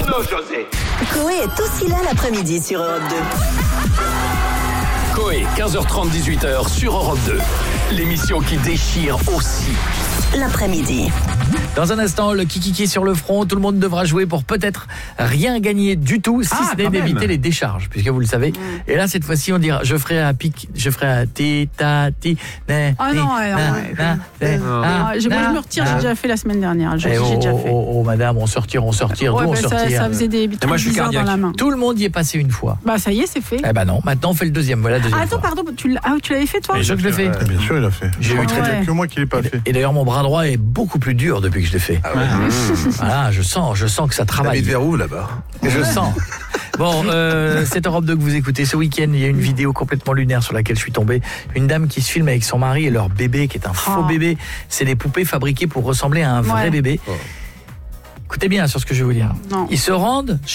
Renaud, José. Coé est aussi là l'après-midi sur Europe 2. Coé, 15h30, 18h sur Europe 2. L'émission qui déchire aussi. L'après-midi. Dans un instant, le kikiki sur le front, tout le monde devra jouer pour peut-être rien gagner du tout, si ce n'est d'éviter les décharges, puisque vous le savez. Et là, cette fois-ci, on dira, je ferai un pic, je ferai un ti, ta, ti, ne, Ah non, moi je me retire, j'ai déjà fait la semaine dernière. J'ai déjà fait. Oh, madame, on sortir, Ouais, d'où on sortir. ça faisait des trucs bizarres dans la main. Tout le monde y est passé une fois. Bah ça y est, c'est fait. Eh ben non, maintenant on fait le deuxième. Voilà, deuxième fois. Pardon, tu l'avais fait toi? Bien sûr que je l'ai fait. Bien sûr, il a fait. J'ai eu très Il n'y a que moi qui l'ai pas fait. Et d'ailleurs, mon bras droit est beaucoup plus dur depuis que je l'ai fait. Voilà, je sens que ça travaille. vers où là-bas? Je sens. Bon, cette Europe 2 que vous écoutez, ce week-end, il y a une vidéo complètement lunaire sur laquelle je suis tombé. Une dame qui se filme avec son mari et leur bébé, qui est un faux bébé. C'est des poupées fabriquées pour ressembler à un vrai bébé. Écoutez bien sur ce que je vais vous dire. Non. Ils se rendent